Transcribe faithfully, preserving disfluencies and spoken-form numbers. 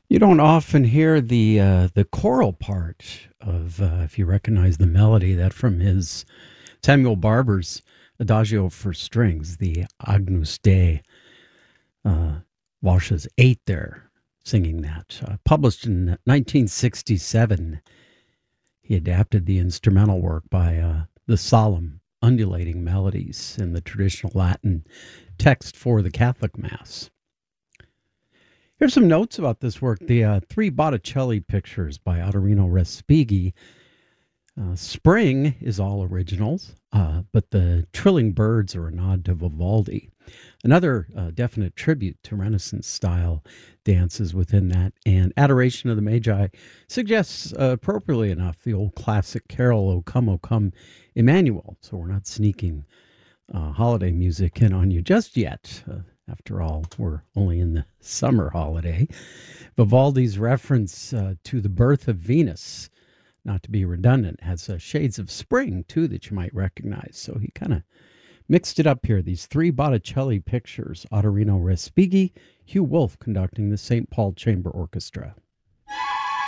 You don't often hear the uh, the choral part of, uh, if you recognize the melody, that from his Samuel Barber's Adagio for Strings, the Agnus Dei. Uh, Walsh's eight there singing that. Uh, published in nineteen sixty-seven, he adapted the instrumental work by uh, the solemn, undulating melodies in the traditional Latin text for the Catholic Mass. Here's some notes about this work. The uh, three Botticelli pictures by Ottorino Respighi. Uh, Spring is all originals, uh, but the trilling birds are a nod to Vivaldi. Another uh, definite tribute to Renaissance-style dances within that, and Adoration of the Magi suggests, uh, appropriately enough, the old classic carol, O Come, O Come, Emmanuel. So we're not sneaking uh, holiday music in on you just yet. Uh, after all, we're only in the summer holiday. Vivaldi's reference uh, to the birth of Venus, not to be redundant, has uh, shades of spring, too, that you might recognize. So he kind of mixed it up here. These three Botticelli pictures, Ottorino Respighi, Hugh Wolf conducting the Saint Paul Chamber Orchestra.